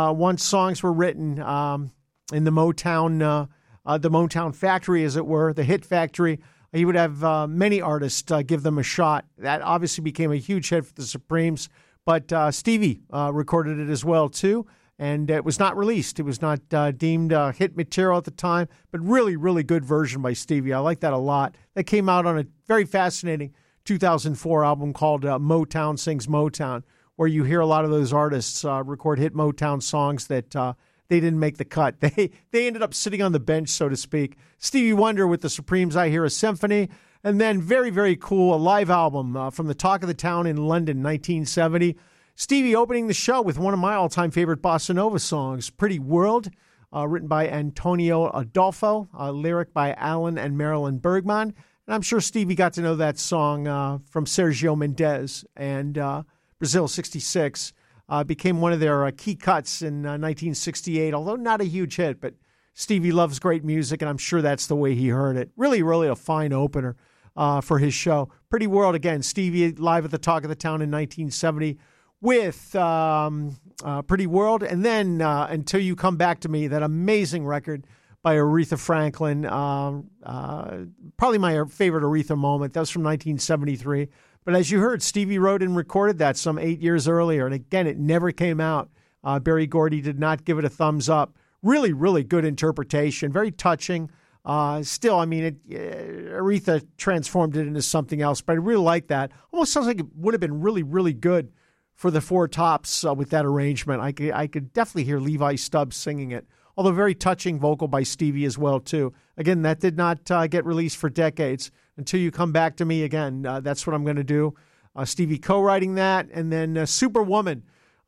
once songs were written in the Motown factory, as it were, the hit factory, he would have many artists give them a shot. That obviously became a huge hit for the Supremes, but Stevie recorded it as well, too, and it was not released. It was not deemed hit material at the time, but really, really good version by Stevie. I like that a lot. That came out on a very fascinating 2004 album called Motown Sings Motown, where you hear a lot of those artists record hit Motown songs that they didn't make the cut. They ended up sitting on the bench, so to speak. Stevie Wonder with the Supremes, I Hear a Symphony. And then very, very cool, a live album from the Talk of the Town in London, 1970. Stevie opening the show with one of my all-time favorite bossa nova songs, Pretty World, written by Antonio Adolfo, lyric by Alan and Marilyn Bergman. And I'm sure Stevie got to know that song from Sergio Mendes and Brazil 66. Became one of their key cuts in 1968, although not a huge hit, but Stevie loves great music, and I'm sure that's the way he heard it. Really, really a fine opener for his show. Pretty World, again, Stevie live at the Talk of the Town in 1970 with Pretty World, and then Until You Come Back to Me, that amazing record by Aretha Franklin, probably my favorite Aretha moment. That was from 1973. But as you heard, Stevie wrote and recorded that some 8 years earlier. And again, it never came out. Berry Gordy did not give it a thumbs up. Really, really good interpretation. Very touching. Still, I mean, Aretha transformed it into something else. But I really like that. Almost sounds like it would have been really, really good for the Four Tops with that arrangement. I could definitely hear Levi Stubbs singing it. Although very touching vocal by Stevie as well, too. Again, that did not get released for decades. Until You Come Back to Me again, that's what I'm going to do. Stevie co-writing that. And then Superwoman,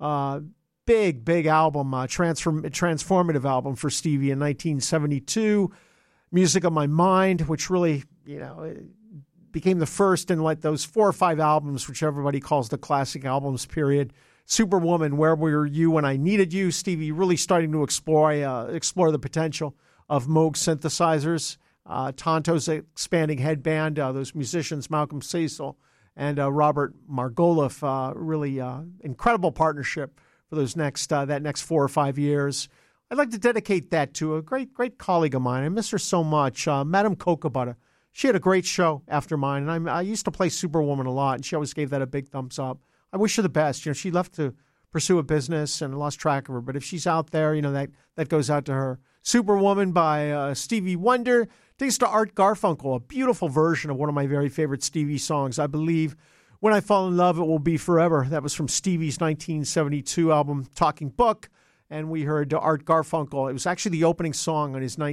big album, transformative album for Stevie in 1972. Music of My Mind, which really, became the first in like those 4 or 5 albums, which everybody calls the classic albums period. Superwoman, Where Were You When I Needed You? Stevie really starting to explore the potential of Moog synthesizers. Tonto's Expanding Headband, those musicians, Malcolm Cecil and Robert Margolif, really incredible partnership for those that next 4 or 5 years. I'd like to dedicate that to a great colleague of mine. I miss her so much, Madame Cocoa Butter. She had a great show after mine, and I used to play Superwoman a lot, and she always gave that a big thumbs up. I wish her the best. She left to pursue a business and lost track of her, but if she's out there, that goes out to her. Superwoman by Stevie Wonder. Thanks to Art Garfunkel, a beautiful version of one of my very favorite Stevie songs. I believe When I Fall in Love, It Will Be Forever. That was from Stevie's 1972 album, Talking Book. And we heard Art Garfunkel. It was actually the opening song on his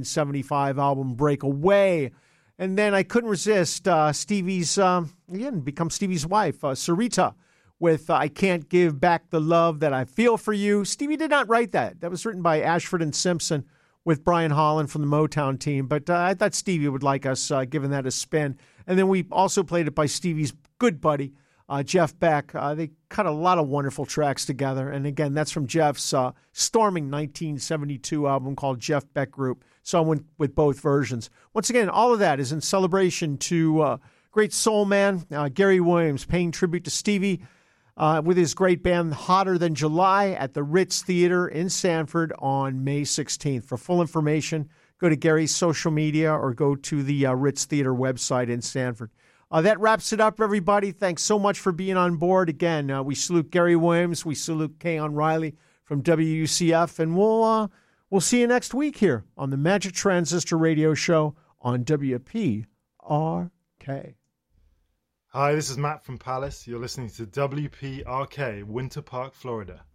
1975 album, Breakaway. And then I couldn't resist Stevie's, become Stevie's wife, Sarita, with I Can't Give Back the Love That I Feel for You. Stevie did not write that. That was written by Ashford and Simpson with Brian Holland from the Motown team. But I thought Stevie would like us giving that a spin. And then we also played it by Stevie's good buddy, Jeff Beck. They cut a lot of wonderful tracks together. And again, that's from Jeff's storming 1972 album called Jeff Beck Group. So I went with both versions. Once again, all of that is in celebration to great soul man, Gary Williams, paying tribute to Stevie with his great band Hotter Than July at the Ritz Theater in Sanford on May 16th. For full information, go to Gary's social media or go to the Ritz Theater website in Sanford. That wraps it up, everybody. Thanks so much for being on board. Again, we salute Gary Williams. We salute Keon Riley from WUCF. And we'll see you next week here on the Magic Transistor Radio Show on WPRK. Hi, this is Matt from Palace. You're listening to WPRK, Winter Park, Florida.